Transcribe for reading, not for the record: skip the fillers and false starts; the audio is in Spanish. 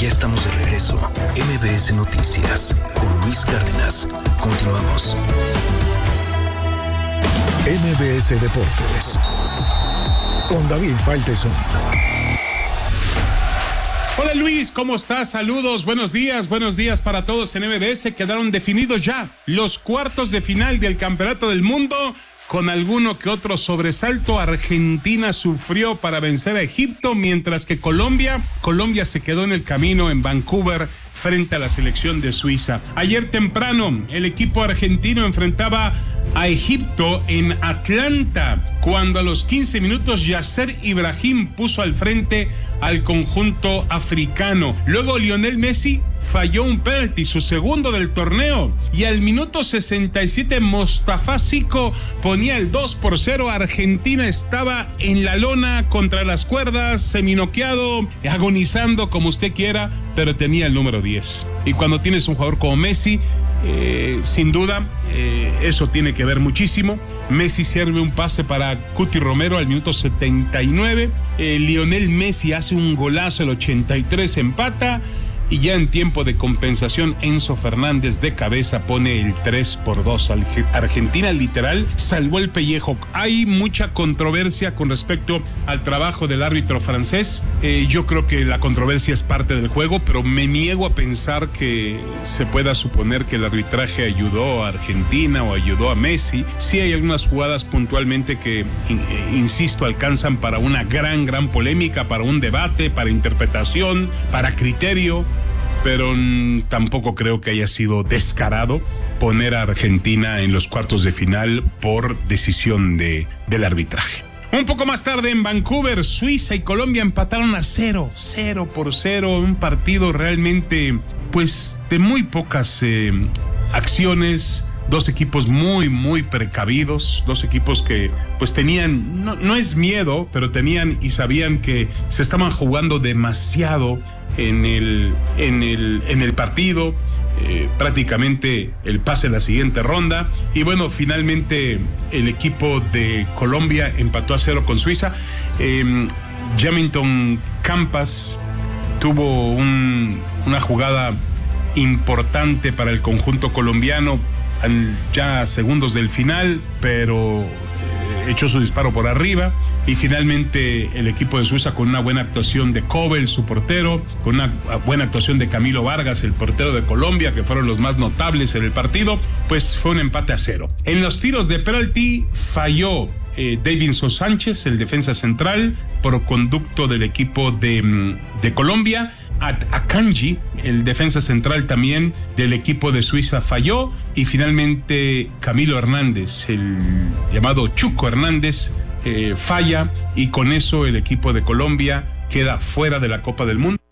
Ya estamos de regreso. MBS Noticias con Luis Cárdenas. Continuamos. MBS Deportes con David Faitelson. Hola Luis, ¿cómo estás? Saludos, buenos días para todos en MBS. Quedaron definidos ya los cuartos de final del Campeonato del Mundo. Con alguno que otro sobresalto, Argentina sufrió para vencer a Egipto, mientras que Colombia se quedó en el camino en Vancouver frente a la selección de Suiza. Ayer temprano, el equipo argentino enfrentaba a Egipto en Atlanta, cuando a los 15 minutos Yasser Ibrahim puso al frente al conjunto africano. Luego Lionel Messi falló un penalti, su segundo del torneo, y al minuto 67 Mostafa Zico ponía el 2-0. Argentina estaba en la lona, contra las cuerdas, seminoqueado, agonizando como usted quiera, pero tenía el número 10. Y cuando tienes un jugador como Messi, sin duda, eso tiene que ver muchísimo. Messi sirve un pase para Cuti Romero al minuto 79. Lionel Messi hace un golazo al 83, empata. Y ya en tiempo de compensación, Enzo Fernández de cabeza pone el 3-2. Argentina literal salvó el pellejo. Hay mucha controversia con respecto al trabajo del árbitro francés. Yo creo que la controversia es parte del juego, pero me niego a pensar que se pueda suponer que el arbitraje ayudó a Argentina o ayudó a Messi. Sí hay algunas jugadas puntualmente que, insisto, alcanzan para una gran polémica, para un debate, para interpretación, para criterio. Pero tampoco creo que haya sido descarado poner a Argentina en los cuartos de final por decisión del arbitraje. Un poco más tarde en Vancouver, Suiza y Colombia empataron a 0 por 0, un partido realmente pues de muy pocas acciones. Dos equipos muy precavidos, dos equipos que pues tenían, no es miedo, pero tenían y sabían que se estaban jugando demasiado en el partido, prácticamente el pase a la siguiente ronda. Y bueno, finalmente el equipo de Colombia empató a 0 con Suiza. Jamilton Campas tuvo una jugada importante para el conjunto colombiano ya a segundos del final, pero echó su disparo por arriba. Y finalmente el equipo de Suiza, con una buena actuación de Kobel, su portero, con una buena actuación de Camilo Vargas, el portero de Colombia, que fueron los más notables en el partido, pues fue un empate a 0. En los tiros de penalti falló Davinson Sánchez, el defensa central, por conducto del equipo de Colombia. Akanji, el defensa central también del equipo de Suiza, falló. Y finalmente Camilo Hernández, el llamado Chuco Hernández, falla, y con eso el equipo de Colombia queda fuera de la Copa del Mundo.